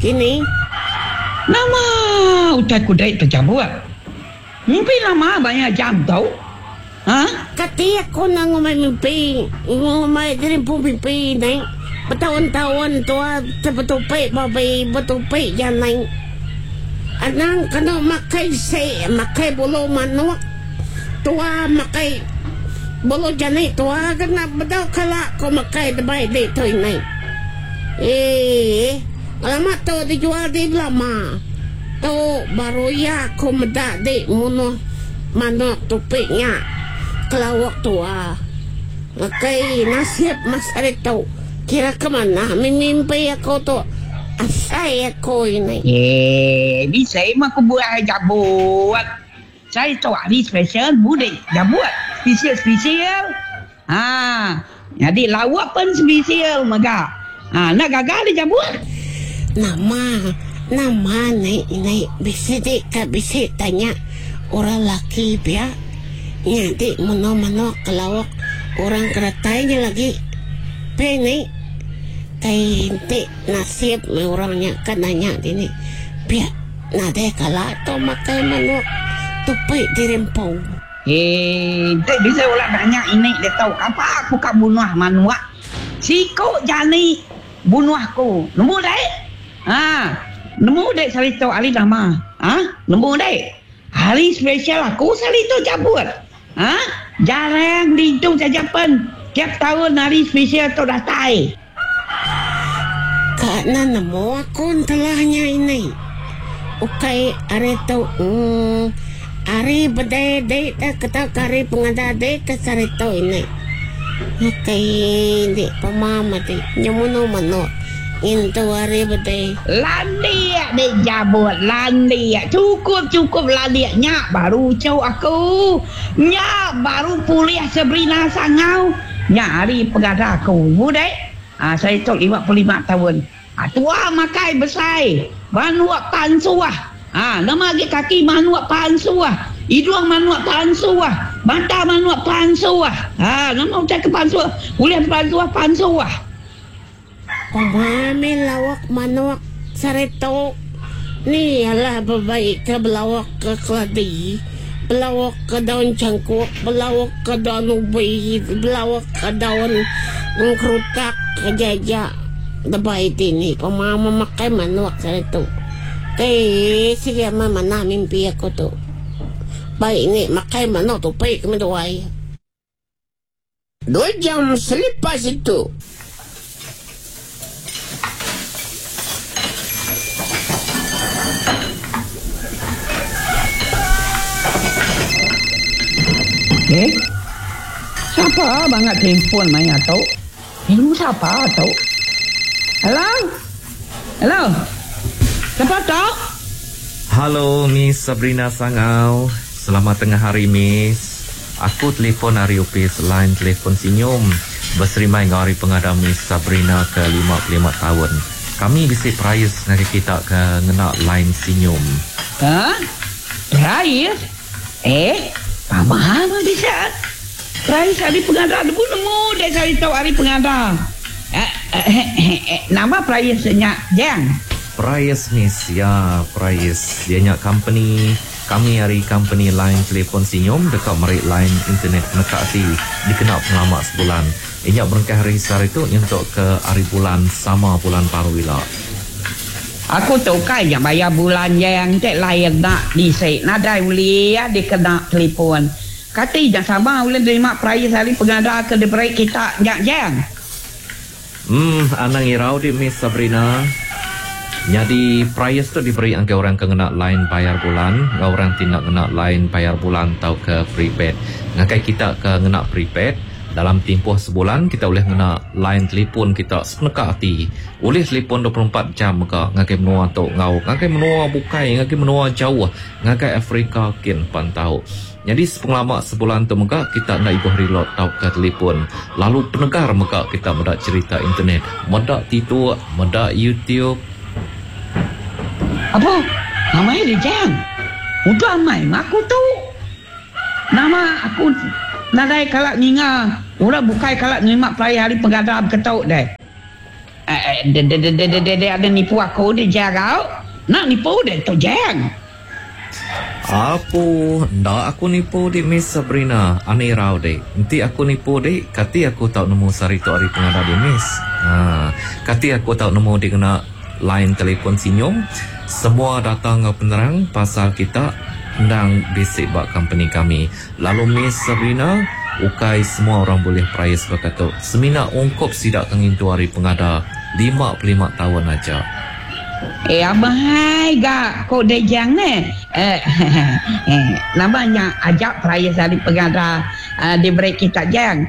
Kini nama utai kudai terjabut. Mimpi lama banyak jam tau. Kati ako na ngumay din po mimpi na Betawan-tawan tua Betupi babay betupi janay Anang kano makai bulu manok Tua makai bulu janay tua Kana bedaw kala ko makai dabay dito inay Alamat to dijual di lama To baru ya ko meda di muno manok tupi nya Kelawak tua Makai nasib mas arito Kira kemana mimpi aku tu asai aku ini. Bisa emang aku buat jabut. Saya tahu hari special bude jabut. Spesial. Jadi lawak pun spesial maka. Nak gagal dia jabut. Nama naik bisa tanya orang laki dia. Nanti mano kelawak orang keratanya lagi. Ini kay hindi nasib may orangnya kananya dini biya nade kala to makai manok tupi dirimpong hindi bisa ulah banyak ini dia tahu apa aku kak bunuh manok siko jani bunuh aku nemu dek nemu dek salito ali nama nemu dek hari spesial aku salito cabut jarang dihitung saja pen tiap tahun hari spesial tu datang. Karena nemu aku telahnya ini. Okay, ari tu, ari badai kata kari pengadai kasarito ini. Okay, di pamama di nyamuno mano. Into ari badai. Landia de jabut landia cukup landia nyak baru cau aku nyak baru pulih Sabrina Sangau. Nyari pegada aku budek saya tu 55 tahun tua makai besar manuak pansuah nama lagi kaki manuak pansuah hidung manuak pansuah mata manuak pansuah nama ucap ke pansuah boleh pansuah pemahamin lawak manuak sarito ni alah babaik ke belawak ke keladi belawak ke daun cangkuk, belawak ke daun ubi, belawak ke daun mengkerutak ke jajak. Dapat ini, pemama makai manuak saya tu. Kaya sige mana mimpi aku tu. Baik ni makai manuak tu baik kami doai. 2 jam selepas itu. Siapa banget telefon Maya tau? Lu siapa tau? Halo? Siapa tau? Halo Miss Sabrina Sangau. Selamat tengah hari Miss. Aku telefon hari upis line telefon senyum. Berserimai dengan hari pengadam Miss Sabrina ke 55 tahun. Kami bisi price dengan kita ke ngena line senyum. Price? Apa bisa? Price hari pengadam pun nemu dia cari tahu hari pengadam. Nama price-nya Jang. Price Miss, ya Price. Dia nyak company. Kami hari company line telefon senyum dekat merik line internet nekati dikenal pengalaman sebulan. Inyak berangkat hari sehari itu untuk ke hari bulan sama bulan Parwila. Aku tahu kan yang bayar bulan yang tak layak nak disek. Nadai uli ya dikena telefon. Kata jangan sama ulang terima price hari pengada ke diberi kita jang. Anang irau di Miss Sabrina. Jadi price tu diberi angka orang kena line bayar bulan, orang tidak kena line bayar bulan atau ke prepaid. Ngakai kita ke kena prepaid dalam tempoh sebulan kita boleh kena line telefon kita sepenekak hati. Boleh telefon 24 jam maka ngakai menua tok ngau, ngakai menua bukai, ngakai menua jauh, ngakai Afrika kin pantau. Jadi sepengalaman sebulan tu maka kita nak ibu reload tau ke telefon. Lalu penegar maka kita mendak cerita internet, mendak titu, mendak YouTube. Apa? Namanya dia Jang. Udah main aku tu. Nama aku nadai kalak ninga. Orang bukai kalak nyimak pelai hari pengadam ketuk deh. Dia ada nipu aku dia jang. Nak nipu dia tu jang. Apa? Ndak aku nipu dik Miss Sabrina. Aneh rau dik. Nanti aku nipu dik. Kati aku tak nemu sari tu hari pengada dik Miss. Kati aku tak nemu dik kena line telefon senyum. Semua datang ke penerang pasal kita ndang bisik bak company kami. Lalu Miss Sabrina, ukai semua orang boleh price berkata. Semina ungkop sidak kengin tu hari pengada 55 tahun aja. Abang gak kau dah jang ne. Namanya ajak peraya sari pengada di break kita jang.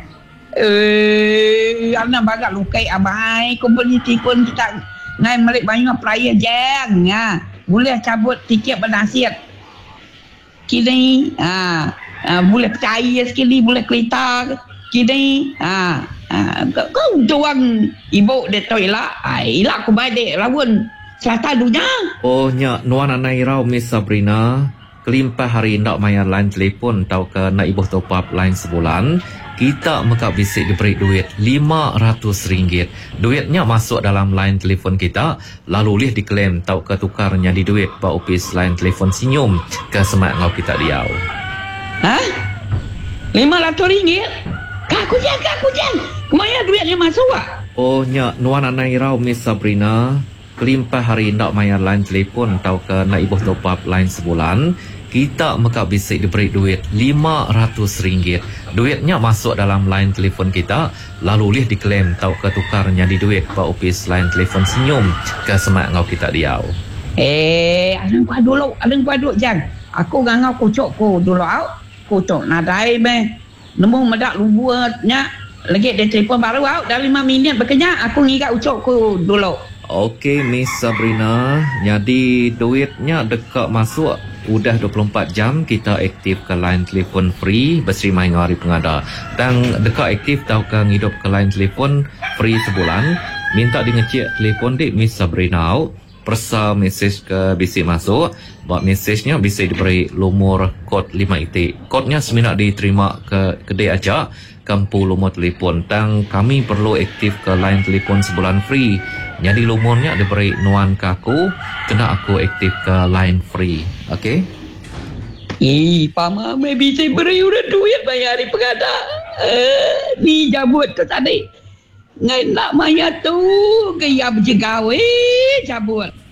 Ana bagak lukai abang kau beli tipun kita ngai melik banyak peraya jang. Boleh cabut tiket bernasihat. Kini boleh percaya sekali, boleh kereta kini kau tuang ibu dia toilet ilak aku balik rawun selatan dunia. Oh nya nuan anai rau Miss Sabrina. Kelimpah hari nak mayar line telefon tau ke nak ibu top up line sebulan. Kita maka bisik diberi duit RM500. Duitnya masuk dalam line telefon kita, lalu lih diklaim tau ke tukar jadi duit pa opis line telefon senyum ke semak ngau kita diau. RM500? Kaku jang. Kemana duitnya masuk Oh nya nuan anai rau Miss Sabrina. Kelimpah hari nak mayar line telefon tau ke nak ibu top up line sebulan. Kita maka bisik diberi duit RM500. Duitnya masuk dalam line telefon kita, lalu lih diklaim tau ke tukar jadi duit pa opis line telefon senyum ke semak ngau kita diau. Adang dulu jang. Aku ngau kucuk ku dulu kucuk nadai be. Nemu medak lubuatnya. Lagi dia telefon baru dah 5 minit berkenyak aku ngikat ucuk ku dulu. Okey Miss Sabrina, jadi duitnya dekat masuk udah 24 jam kita aktif ke line telefon free berseri mai hari pengada. Dan dekat aktif tau ke hidup ke line telefon free sebulan. Minta di ngecek telefon dik Miss Sabrina persa mesej ke bisik masuk. Buat mesejnya bisa diberi lumur kod 5 itik. Kodnya semina diterima ke kedai aja kampu lumur telefon. Dan kami perlu aktif ke line telefon sebulan free. Jadi lumurnya diberi nuan ke aku, kena aku aktif ke line free. Okey? Pama maybe saya beri udah duit bayar hari pengada. Ni jabut tu tadi. Ngai nak maya tu gaya berjegawe jabut.